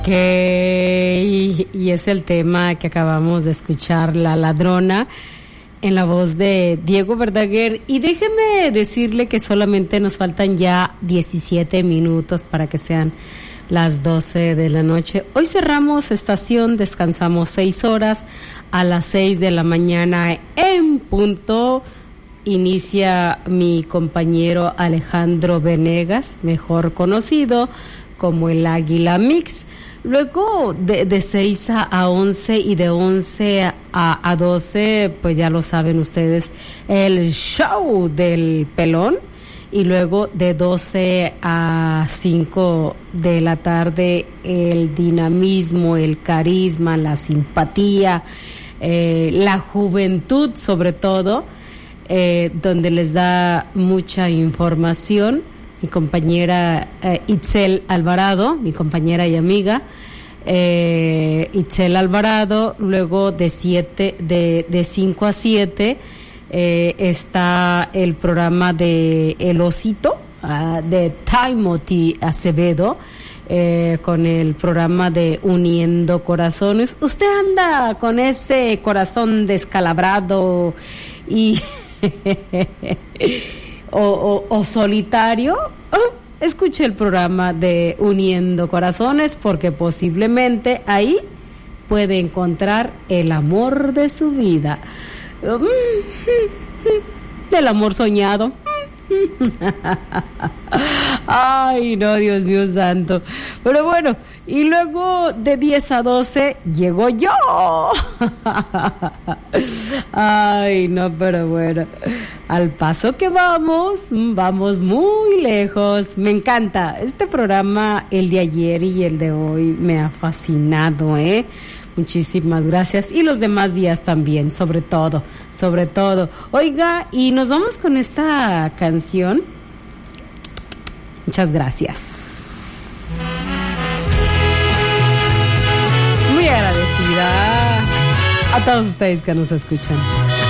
Y es el tema que acabamos de escuchar, La Ladrona, en la voz de Diego Verdaguer. Y déjeme decirle que solamente nos faltan ya 17 minutos para que sean las 12 de la noche. Hoy cerramos estación, descansamos 6 horas. A las 6 de la mañana en punto inicia mi compañero Alejandro Venegas, mejor conocido como el Águila Mix. Luego de 6 a 11 y de 11 a 12, pues ya lo saben ustedes, el show del pelón. Y luego de 12 a 5 de la tarde, el dinamismo, el carisma, la simpatía, la juventud sobre todo, donde les da mucha información. Mi compañera Itzel Alvarado, mi compañera y amiga Itzel Alvarado. Luego de 5 a 7 está el programa de El Osito, de Timothy Acevedo, con el programa de Uniendo Corazones. Usted anda con ese corazón descalabrado y o solitario, escuche el programa de Uniendo Corazones, porque posiblemente ahí puede encontrar el amor de su vida, del amor soñado. Ay, no, Dios mío santo. Pero bueno, y luego de 10 a 12 llego yo. Ay, no, pero bueno, al paso que vamos muy lejos. Me encanta este programa, el de ayer y el de hoy me ha fascinado, Muchísimas gracias. Y los demás días también, sobre todo. Oiga, y nos vamos con esta canción. Muchas gracias. Muy agradecida a todos ustedes que nos escuchan.